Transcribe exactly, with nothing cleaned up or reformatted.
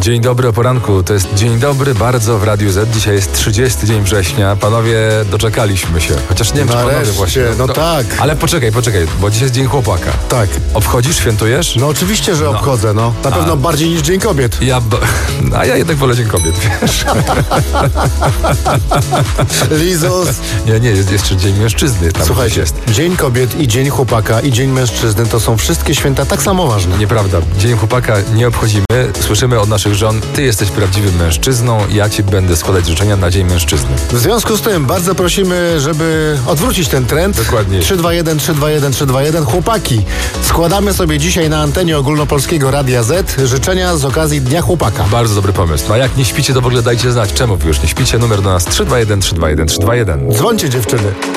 Dzień dobry o poranku, to jest dzień dobry bardzo w Radiu Z. Dzisiaj jest trzydziesty dzień września. Panowie, doczekaliśmy się. Chociaż nie wiem, czy panowie Nareszcie, właśnie. no tak. Ale poczekaj, poczekaj, bo dzisiaj jest Dzień Chłopaka. Tak. Obchodzisz, świętujesz? No oczywiście, że obchodzę, no. Na pewno A. bardziej niż Dzień Kobiet. Ja, b- a ja jednak wolę Dzień Kobiet, wiesz? Lizus. Nie, nie, jest jeszcze Dzień Mężczyzny. Tam Słuchajcie, jest. Dzień Kobiet i Dzień Chłopaka i Dzień Mężczyzny to są wszystkie święta tak samo ważne. Nieprawda. Dzień Chłopaka nie obchodzimy. Słyszymy od naszych żon, ty jesteś prawdziwym mężczyzną, ja ci będę składać życzenia na Dzień Mężczyzny. W związku z tym bardzo prosimy, żeby odwrócić ten trend. Dokładnie. trzy dwa jeden, trzy dwa jeden, trzy dwa jeden. Chłopaki, składamy sobie dzisiaj na antenie ogólnopolskiego Radia Z życzenia z okazji Dnia Chłopaka. Bardzo dobry pomysł. A jak nie śpicie, to w ogóle dajcie znać, czemu wy już nie śpicie. Numer do nas trzy dwa jeden, trzy dwa jeden, trzy dwa jeden. Dzwońcie, dziewczyny.